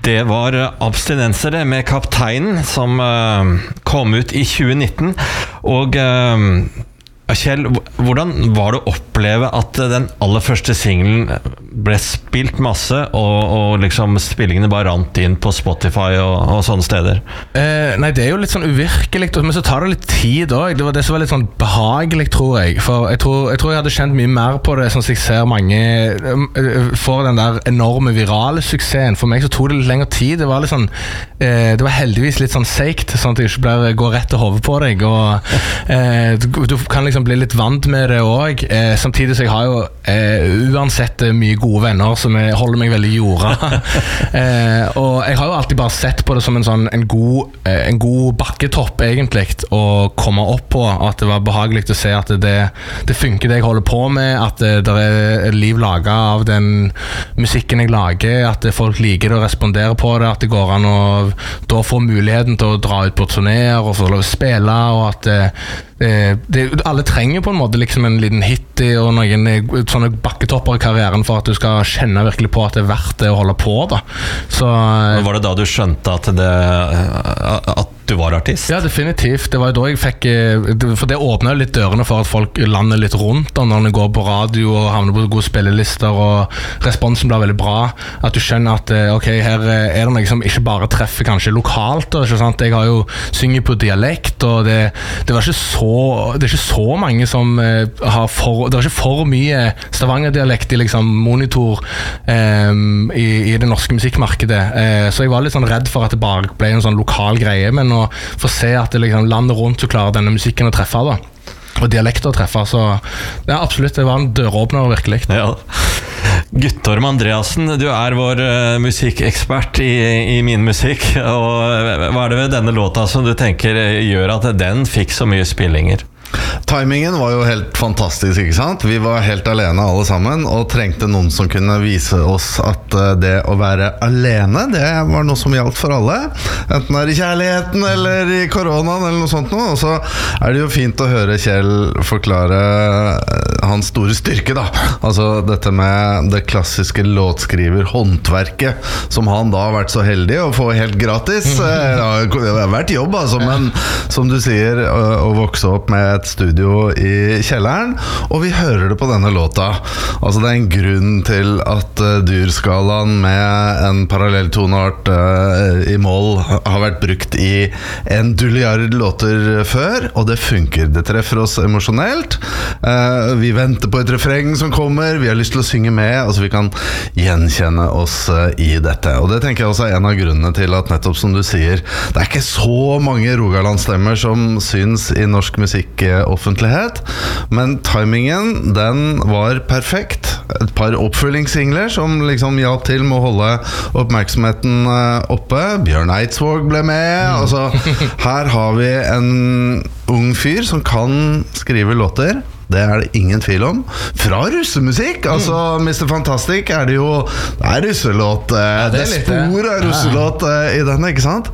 Det var Abstinensere med Kapteinen som kom ut I 2019, og Kjell, hvordan var det å oppleve at den aller første singlen ble spilt masse, og liksom spillingene bare rant inn på Spotify og sånne steder? Nei, det jo litt sånn uvirkelig, men så tar det litt tid også. Det var det som var litt sånn behagelig, tror jeg. For jeg tror jeg hadde kjent mye mer på det, sånn at jeg ser mange får den der enorme virale suksessen. For meg så tok det litt lengre tid. Det var litt sånn, det var heldigvis litt sånn seikt, sånn at jeg ikke går rett til hodet på deg, og du kan liksom bli litt vant med det også. Samtidig så jeg har jo uansett mye gode venner som holder meg veldig jorda. Og jeg har jo alltid bare sett på det som en god bakketopp egentlig, å komme opp på, at det var behagelig å se at det funker det jeg holder på med, at det liv laget av den musikken jeg lager, at folk liker det og responderer på det, at det går an å da få muligheten til å dra ut på turnéer og få lov å spille, og at alle trenger på en måte liksom en liten hit og noen sånne bakketopper I karrieren for at du skal kjenne virkelig på at det verdt det å holde på da. Så, var det da du skjønte at du var artist? Ja, definitivt. Det var jo da jeg fikk, for det åpnet litt dørene for at folk lander litt rundt da, når de går på radio og havner på gode spillelister, og responsen blir veldig bra, at du skjønner at ok, her det noe som ikke bare treffer kanskje lokalt, ikke sant? Jeg har jo synget på dialekt, og det er ikke så mange som det er ikke for mye Stavanger-dialekt I liksom monitor I det norske musikkmarkedet, så jeg var litt sånn redd for at det bare ble en sånn lokal greie, men å få se at det liksom landet rundt så klarer denne musikken å treffe da, og dialekter å treffe, så ja, absolutt, det var en døråpner virkelig. Ja. Guttorm Andreassen, du vår musikkekspert I min musikk, og hva det ved denne låta som du tenker gjør at den fikk så mye spillinger? Timingen var jo helt fantastisk, ikke sant? Vi var helt alene alle sammen, og trengte noen som kunne vise oss at det å være alene, det var noe som gjaldt for alle. Enten I kjærligheten eller I koronaen eller noe sånt noe. Og så det jo fint å høre Kjell forklare hans store styrke da. Altså dette med det klassiske låtskriver-håndverket, som han da har vært så heldig å få helt gratis. Det har vært jobb, altså, men som du sier, å vokse opp med et studio I kjelleren, og vi hører det på denne låta. Altså det en grunn til at dyrskalaen med en parallelltoneart I moll har vært brukt I en dulliard låter før, og det funker. Det treffer oss emosjonelt. Vi venter på et refreng som kommer, vi har lyst til å synge med, altså vi kan gjenkjenne oss I dette. Og det tenker jeg også en av grunnene til at nettopp som du sier, det ikke så mange Rogaland-stemmer som syns I norsk musikk offentlighet, men timingen den var perfekt. Et par oppfølgingssingler som liksom hjalp til med å holde oppmerksomheten oppe. Bjørn Eidsvåg ble med. Altså, her har vi en ung fyr som kan skrive låter. Det det ingen tvil om. Fra russemusikk, altså Mr. Fantastic det jo russelåt. Det spor av russelåt I den, ikke sant?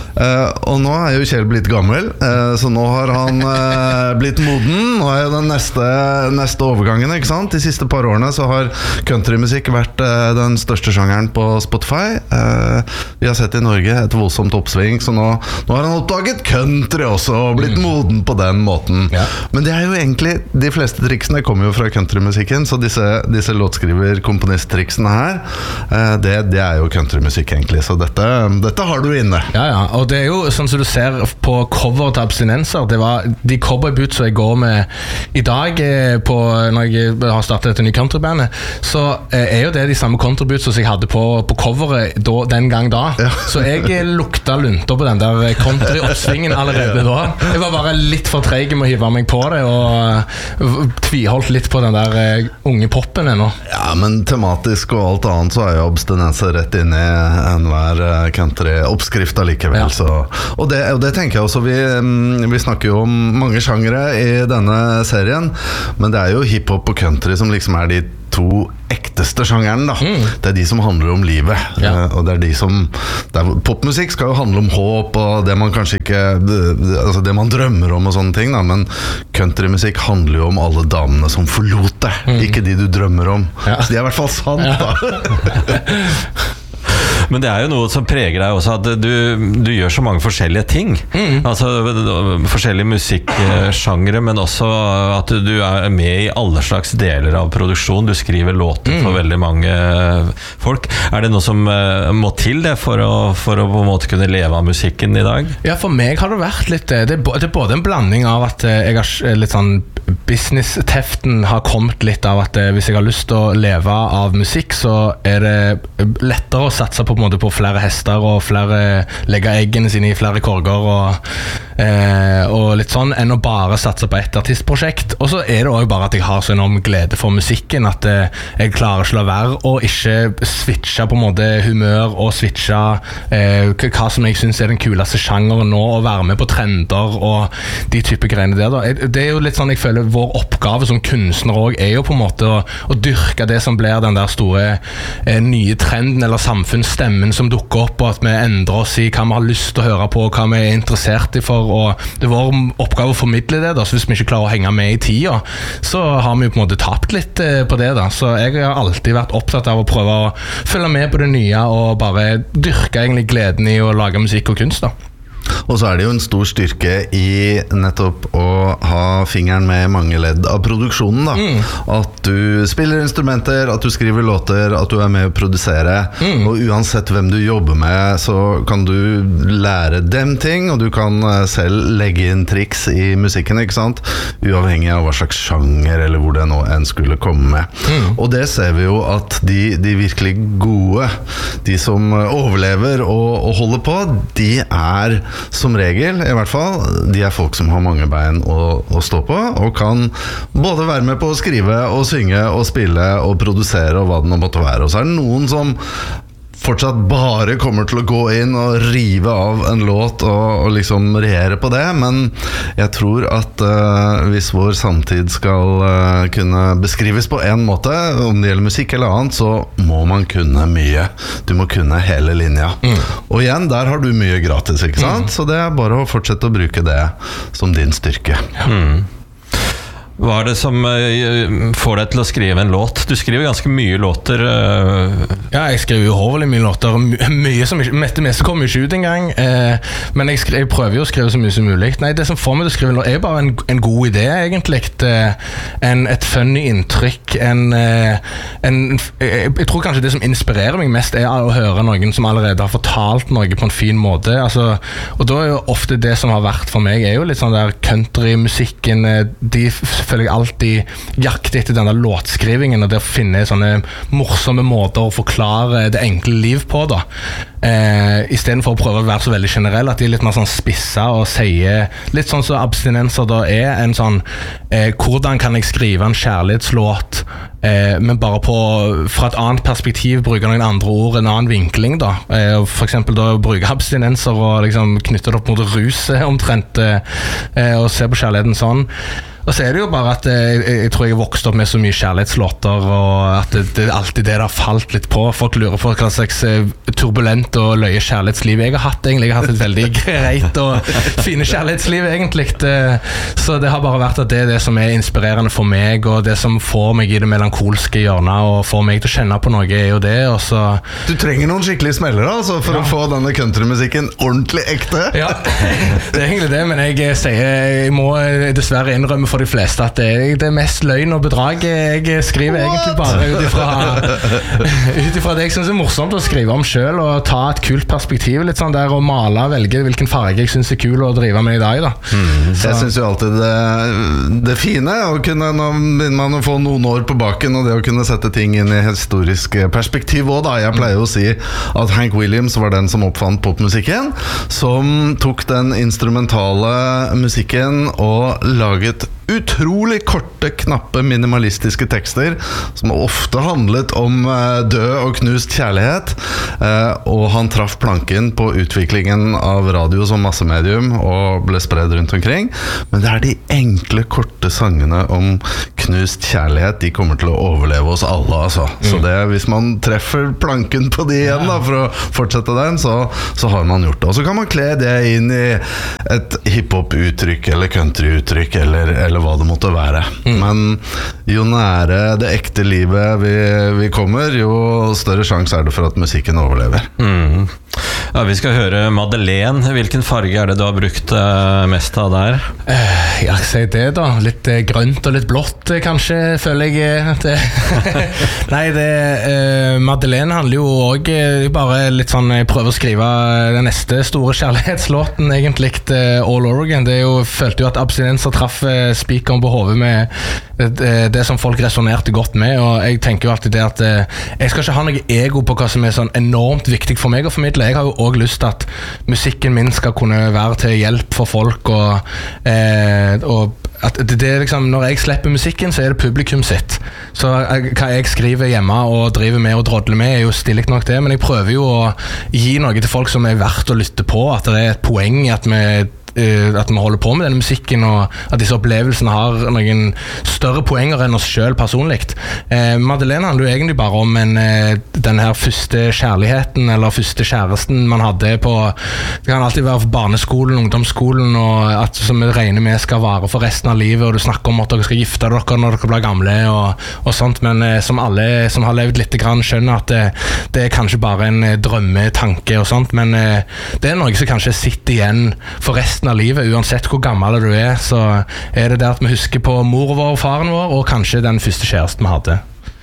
Og nå jo Kjell blitt gammel, så nå har han blitt moden. Nå jo den neste overgangen, ikke sant? De siste par årene så har countrymusikk vært den største sjangeren på Spotify. Vi har sett I Norge et voldsomt oppsving, så nå har han oppdaget country også, og blitt moden på den måten. Ja. Men det jo egentlig, de fleste triksene kommer jo fra countrymusikken, så disse låtskriver-komponist-triksene her, det jo countrymusikk egentlig, så dette har du inne. Ja, og det jo sånn som du ser på cover til Abstinenser, det var de cowboyboots som jeg går med I dag når jeg har startet dette nye countrybandet, så jo det de samme countryboots som jeg hadde på coveret den gang da. Ja. Så jeg lukta lunter på den der country-oppsvingen allerede da. Jeg var bare litt for treg med å hive meg på det, og tviholdt litt på den der unge poppen ennå. Ja, men tematisk og alt annet så jo abstinenser rett inn I enhver country-oppskrift allikevel. Ja. Så, og det tenker jeg også, vi snakker jo om mange sjangere I denne serien, men det jo hiphop og country som liksom de to ekteste sjangeren da. Det de som handler om livet. Ja. Og det de som popmusikk skal jo handle om håp og det man kanskje ikke altså det man drømmer om og sånne ting da, men countrymusikk handler jo om alle damene som forlot det, ikke de du drømmer om. Ja. Så de I hvert fall sant da. Men det jo noe som preger deg også, at du gjør så mange forskjellige ting. Altså forskjellige musikksjangre, men også at du med i alle slags deler av produksjon. Du skriver låter for veldig mange folk. Det noe som må til det for å på en måte kunne leve av musikken i dag? Ja, for meg har det vært litt det både en blanding av at jeg har litt sånn business-teften har kommet litt av at hvis jeg har lyst til å leve av musikk, så det lettere å satse på en måte på flere hester og legge eggene sine i flere korger og litt sånn, enn å bare satse på et artistprosjekt. Og så det også bare at jeg har så enorm glede for musikken at jeg klarer ikke la være å ikke switche på en måte humør og switche hva som jeg synes den kuleste sjangeren nå, og være med på trender og de type greiene der da. Det jo litt sånn jeg føler vår oppgave som kunstner også jo på en måte å dyrke det som blir den der store nye trenden eller samfunnsstemmen som dukker opp, og at vi endrer oss i hva vi har lyst til å høre på og hva vi interessert i for, og det vår oppgave å formidle det da, så hvis vi ikke klarer å henge med i tida, så har vi på en måte tapt litt på det da. Så jeg har alltid vært opptatt av å prøve å følge med på det nye og bare dyrke egentlig gleden i å lage musikk og kunst da. Og så det jo en stor styrke i nettopp å ha fingeren med mange ledd av produksjonen da. At du spiller instrumenter, at du skriver låter, at du med å produsere, og uansett hvem du jobber med, så kan du lære dem ting, og du kan selv legge inn triks i musikken, ikke sant? Uavhengig av hva slags sjanger eller hvor det nå en skulle komme med. Og det ser vi jo at de virkelig gode, de som overlever og holder på, de som regel, i hvert fall, de folk som har mange bein å stå på, og kan både være med på å skrive og synge og spille og produsere og hva det nå måtte være. Og så det noen som fortsatt bare kommer til å gå inn og rive av en låt og liksom regjere på det, men jeg tror at hvis vår samtid skal kunne beskrives på en måte, om det gjelder musikk eller annet, så må man kunne mye. Du må kunne hele linja. Og igjen, der har du mye gratis, ikke sant? Så det bare å fortsette å bruke det som din styrke. Hva det som får deg til å skrive en låt? Du skriver ganske mye låter. Ja, jeg skriver uhorvelig mye låter. Mye som det meste kommer ikke ut en gang. Men jeg prøver jo å skrive så mye som mulig. Nei, det som får meg til å skrive en låt bare en god idé, egentlig. Et funny inntrykk. Jeg tror kanskje det som inspirerer meg mest å høre noen som allerede har fortalt noe på en fin måte. Altså, og da jo ofte det som har vært for meg jo litt sånn der countrymusikken. De føler jeg alltid jakter etter denne låtskrivingen, og det å finne sånne morsomme måter å forklare det enkle liv på da. I stedet for å prøve å være så veldig generell, at de litt mer sånn spissa og sier litt sånn så abstinenser da en sånn hvordan kan jeg skrive en kjærlighetslåt men bare fra et annet perspektiv, bruke noen andre ord, en annen vinkling da. For eksempel da bruke abstinenser og liksom knytte det opp mot rus omtrent, og se på kjærligheten sånn. Og så det jo bare at jeg tror jeg vokste opp med så mye kjærlighetslåter, og at det alltid det har falt litt på. Folk lurer på hva slags turbulent og løye kjærlighetsliv jeg har hatt egentlig. Jeg har hatt et veldig greit og fine kjærlighetsliv egentlig. Så det har bare vært at det det som inspirerende for meg, og det som får meg i det melankolske hjørnet, og får meg til å kjenne på noe jo det. Og så du trenger noen skikkelige smeller altså, for å få denne countrymusikken ordentlig ekte. Ja, det egentlig det, men jeg må dessverre innrømme for de fleste at det mest løgn og bedrag. Jeg skriver egentlig bare ut ifra det jeg synes morsomt å skrive om selv, og ta et kult perspektiv litt sånn der, og male, velge hvilken farge jeg synes kul å drive med i dag da. Jeg synes jo alltid det fine å kunne, når man får noen år på baken, og det å kunne sette ting inn i historisk perspektiv også da. Jeg pleier å si at Hank Williams var den som oppfant popmusikken, som tok den instrumentale musikken og laget utrolig korte, knappe, minimalistiske tekster som ofte handlet om død og knust kjærlighet, og han traff planken på utviklingen av radio som massemedium og ble spredd rundt omkring. Men det de enkle, korte sangene om knust kjærlighet, de kommer til å overleve oss alle altså. Så det, hvis man treffer planken på de igjen da, for å fortsette den, så har man gjort det. Og så kan man kle det inn i et hiphop-uttrykk eller country-uttrykk eller eller hva det måtte være. Men jo nære det ekte livet vi kommer, jo større sjanse er det for at musikken overlever. Ja, vi skal høre Madeleine. Hvilken farge er det du har brukt mest av der? Ja, si det da. Litt grønt og litt blått, kanskje, føler jeg det. Nei, Madeleine handler jo også bare litt sånn, jeg prøver å skrive den neste store kjærlighetslåten, egentlig, All Over Again. Det er jo, følte jo at abstinenser traff spikeren på hodet med det som folk resonerte godt med, og jeg tenker jo alltid det at jeg skal ikke ha noe ego på hva som er sånn enormt viktig for meg å formidle. Jeg har jo også lyst til at musikken min skal kunne være til hjelp for folk, og at det er liksom, når jeg slipper musikken, så er det publikum sitt. Så hva jeg skriver hjemme og driver med og drodler med, er jo stilig nok det, men jeg prøver jo å gi noe til folk som er verdt å lytte på, at det er et poeng at vi holder på med denne musikken, og at disse opplevelsene har noen større poenger enn oss selv personligt. Madeleine handler jo egentlig bare om den her første kjærligheten, eller første kjæresten man hadde på, det kan alltid være barneskolen, ungdomsskolen, og at som vi regner med skal vare for resten av livet, og du snakker om at dere skal gifte dere når dere blir gamle, og sånt, men som alle som har levd litt grann skjønner at det er kanskje bare en drømmetanke og sånt, men det er noe som kanskje sitter igjen for resten av livet, uansett hvor gammel du er, så er det det at vi husker på mor vår og faren vår, og kanskje den første kjæresten vi hadde.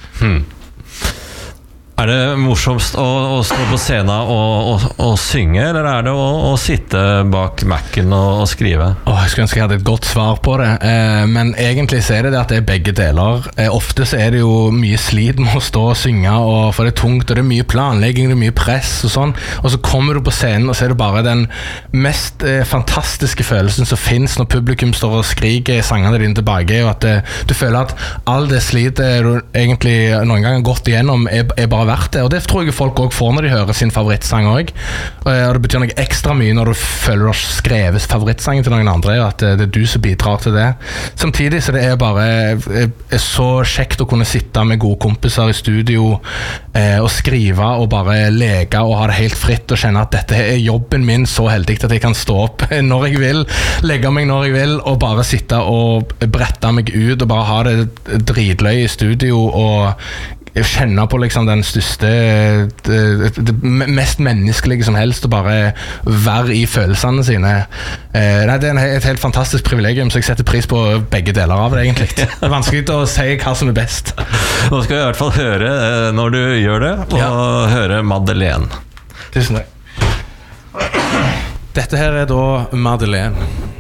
Er det morsomst å stå på scenen og synge, eller er det å sitte bak Mac-en og skrive? Jeg skulle ønske jeg hadde et godt svar på det, men egentlig så er det at det er begge deler. Ofte så er det jo mye slit med å stå og synge, for det er tungt, og det er mye planlegging, det er mye press og sånn, og så kommer du på scenen, og så er det bare den mest fantastiske følelsen som finnes når publikum står og skriker sangene dine tilbake, og at du føler at all det slitet du egentlig noen gang har gått igjennom er bare verdt det, og det tror jeg folk også får når de hører sin favorittsang også, og det betyr noe ekstra mye når du føler du har skrevet favorittsangen til noen andre, og at det er du som bidrar til det. Samtidig så det er bare så kjekt å kunne sitte med gode kompiser i studio og skrive og bare leke og ha det helt fritt og kjenne at dette er jobben min, så heldig at jeg kan stå opp når jeg vil, legge meg når jeg vil, og bare sitte og brette meg ut og bare ha det dritløy i studio og kjenne på liksom den største det mest menneskelige som helst, og bare være i følelsene sine. Nei, det er et helt fantastisk privilegium, så jeg setter pris på begge deler av det egentlig. Det er vanskelig å si hva som er best. Nå skal vi i hvert fall høre når du gjør det, og høre Madeleine. Tusen takk. Dette her er da Madeleine.